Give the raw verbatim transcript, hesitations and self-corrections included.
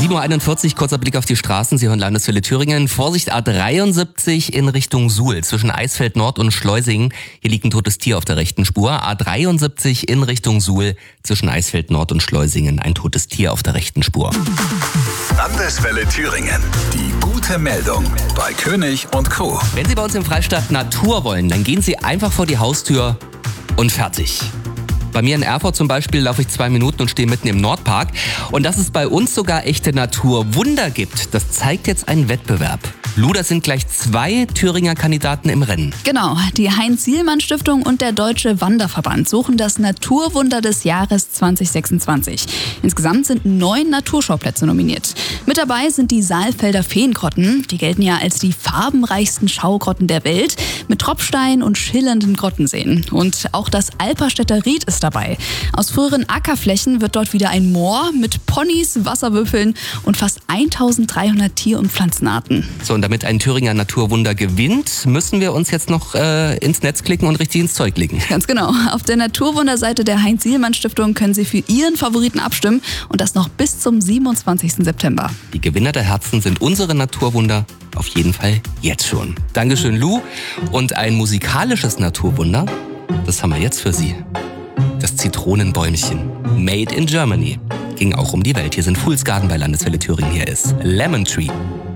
sieben Uhr einundvierzig, kurzer Blick auf die Straßen. Sie hören Landeswelle Thüringen. Vorsicht, A dreiundsiebzig in Richtung Suhl zwischen Eisfeld Nord und Schleusingen. Hier liegt ein totes Tier auf der rechten Spur. A dreiundsiebzig in Richtung Suhl zwischen Eisfeld Nord und Schleusingen. Ein totes Tier auf der rechten Spur. Landeswelle Thüringen. Die gute Meldung bei König und Co. Wenn Sie bei uns im Freistaat Natur wollen, dann gehen Sie einfach vor die Haustür und fertig. Bei mir in Erfurt zum Beispiel laufe ich zwei Minuten und stehe mitten im Nordpark. Und dass es bei uns sogar echte Naturwunder gibt, das zeigt jetzt ein Wettbewerb. Lu, das sind gleich zwei Thüringer Kandidaten im Rennen. Genau, die Heinz-Sielmann-Stiftung und der Deutsche Wanderverband suchen das Naturwunder des Jahres zwanzig sechsundzwanzig. Insgesamt sind neun Naturschauplätze nominiert. Mit dabei sind die Saalfelder Feengrotten. Die gelten ja als die farbenreichsten Schaugrotten der Welt, mit Tropfstein und schillernden Grottenseen. Und auch das Alperstädter Ried ist dabei. Aus früheren Ackerflächen wird dort wieder ein Moor mit Ponys, Wasserwürfeln und fast eintausenddreihundert Tier- und Pflanzenarten. So, und damit ein Thüringer Naturwunder gewinnt, müssen wir uns jetzt noch äh, ins Netz klicken und richtig ins Zeug legen. Ganz genau. Auf der Naturwunderseite der Heinz-Sielmann-Stiftung können Sie für Ihren Favoriten abstimmen und das noch bis zum siebenundzwanzigsten September. Die Gewinner der Herzen sind unsere Naturwunder auf jeden Fall jetzt schon. Dankeschön, Lu. Und ein musikalisches Naturwunder, das haben wir jetzt für Sie. Das Zitronenbäumchen. Made in Germany. Ging auch um die Welt. Hier sind Fool's Garden bei Landeswelle Thüringen. Hier ist Lemon Tree.